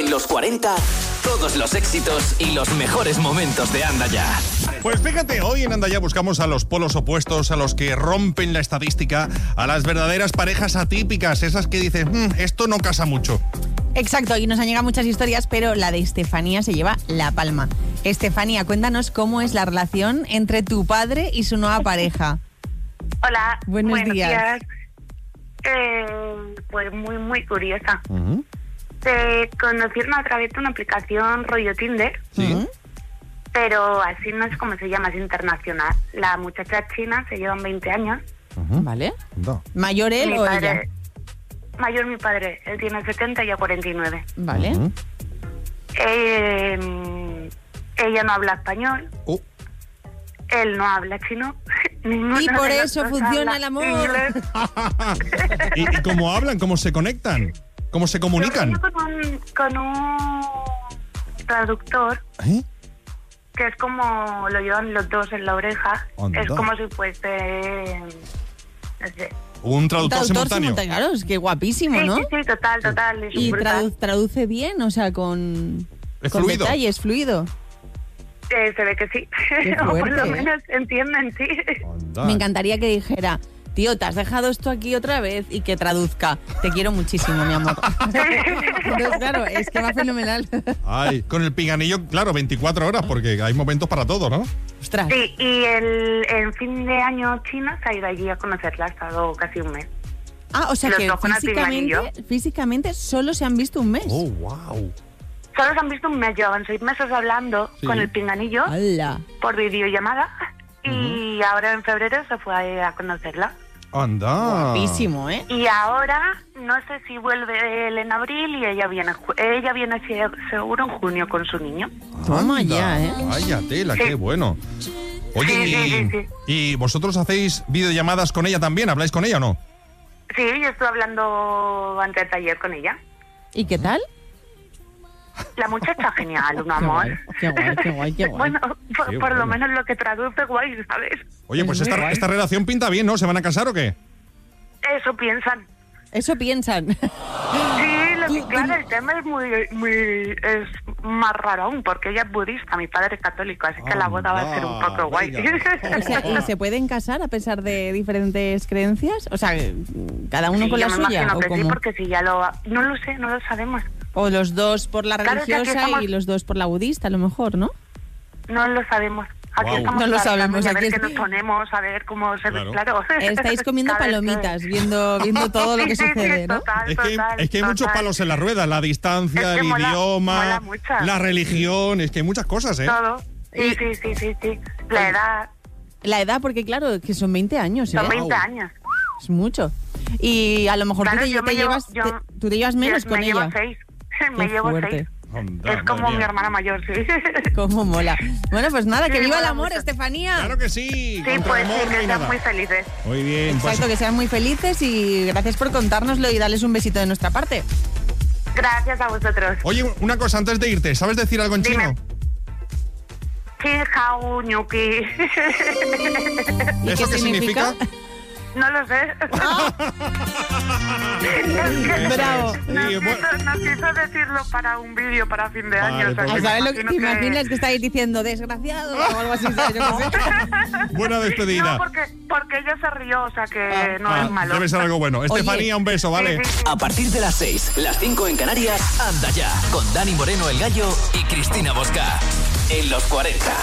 En los 40, todos los éxitos y los mejores momentos de Anda Ya. Pues fíjate, hoy en Anda Ya buscamos a los polos opuestos, a los que rompen la estadística, a las verdaderas parejas atípicas, esas que dicen, esto no casa mucho. Exacto, y nos han llegado muchas historias, pero la de Estefanía se lleva la palma. Estefanía, cuéntanos cómo es la relación entre tu padre y su nueva pareja. Hola, Buenos días. Pues muy curiosa. Uh-huh. Te conocieron a través de una aplicación rollo Tinder, Sí. pero así no es como se llama, es internacional. La muchacha china, se llevan 20 años. Uh-huh. ¿Vale? No. ¿Mayor él Mi o padre, ella? mayor mi padre, él tiene 70 y yo 49. Vale. Uh-huh. Ella no habla español, él no habla chino. Ninguno Y por de los eso dos funciona habla el amor. inglés. ¿Y cómo hablan? ¿Cómo se conectan? ¿Cómo se comunican? Yo con un traductor, ¿Eh? que es como lo llevan los dos en la oreja. Anda. Es como si fuese... no sé. Un traductor simultáneo. Claro, es que guapísimo, Sí, ¿no? sí, total. Es Y brutal. traduce bien, o sea, con ¿Es con fluido? detalles, fluido. Se ve que sí. Qué O por fuerte, lo ¿eh? menos entienden, sí. Anda. Me encantaría que dijera, tío, te has dejado esto aquí otra vez, y que traduzca. Te quiero muchísimo, mi amor. Entonces, claro, es que va fenomenal. Ay, con el pinganillo, claro, 24 horas, porque hay momentos para todo, ¿no? Ostras. Sí, y el fin de año chino se ha ido allí a conocerla, ha estado casi un mes. Ah, o sea Los que dos con el físicamente solo se han visto un mes. Oh, wow. Solo se han visto un mes, llevan 6 meses hablando Sí. con el pinganillo ¡Hala! por videollamada y ahora en febrero se fue a conocerla. Anda. Guapísimo, ¿eh? Y ahora no sé si vuelve él en abril y ella viene seguro en junio con su niño. Toma Anda. ya, ¿eh? Vaya tela, Sí. qué bueno. Oye, Sí. ¿y vosotros hacéis videollamadas con ella también? ¿Habláis con ella o no? Sí, yo estuve hablando antes de ayer con ella. ¿Y qué tal? La muchacha genial, un Qué amor. guay, qué guay, qué guay, qué guay. Bueno, Qué por lo bueno. menos lo que traduce guay, ¿sabes? Oye, Es pues muy esta guay. relación pinta bien, ¿no? ¿Se van a casar o qué? Eso piensan. Eso piensan. Sí, claro, el tema es más raro aún, porque ella es budista, mi padre es católico, así que la boda va a ser un poco guay. Venga. O sea, ¿y se pueden casar a pesar de diferentes creencias? O sea, cada uno Sí, con la yo me suya. imagino ¿O que sí, cómo? porque si ya no lo sé, no lo sabemos. O los dos por la Claro, es que aquí religiosa estamos- y los dos por la budista, a lo mejor, ¿no? No lo sabemos. Aquí Guau. estamos No lo tratando sabemos, de aquí ver qué es- nos ponemos, a ver cómo se ve, Claro. claro. Estáis comiendo Cada vez palomitas, viendo todo lo que Sí, sí, sucede, ¿no? total, Es que total, hay muchos total. palos en la rueda, la distancia, Es que el mola idioma, mucho. la religión, es que hay muchas cosas, ¿eh? Todo. Sí. La edad, La edad, porque claro, que son 20 años, ¿eh? son 20 años. Es mucho. Y a lo mejor Claro, tú yo me llevo- yo- tú te llevas menos Yo con me ella. llevo 6. Me Qué llevo fuerte. 6. Anda, Es como madre mi mía. hermana mayor, sí. Cómo mola. Bueno, pues nada, que Sí, viva el mola amor, mucho. Estefanía. Claro que sí. Sí, contra pues el amor sí, no que hay sean nada. muy felices. Muy bien, pues Exacto, que sean muy felices y gracias por contárnoslo y darles un besito de nuestra parte. Gracias a vosotros. oye, una cosa antes de irte, ¿sabes decir algo en Dime. chino? Chi hao ñuki. ¿Y ¿Eso qué significa? No lo sé. Bravo. Nos quiso decirlo para un vídeo para fin de Vale, año. o sea, pues- que ¿Sabes lo que imagino te imaginas que estáis diciendo? Desgraciado o algo así, ¿sabes? Yo qué sé. Buena despedida. No, porque ella se rió, o sea que no Ah, es malo. debe ser algo bueno. Estefanía, un beso, ¿vale? Sí, sí, sí. A partir de las 6, las 5 en Canarias, Anda Ya, con Dani Moreno el Gallo y Cristina Bosca. En los 40.